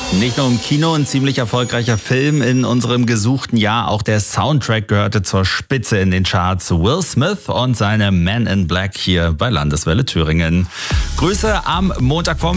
Nicht nur im Kino ein ziemlich erfolgreicher Film in unserem gesuchten Jahr, auch der Soundtrack gehörte zur Spitze in den Charts. Will Smith und seine Men in Black hier bei Landeswelle Thüringen. Grüße am Montagvormittag.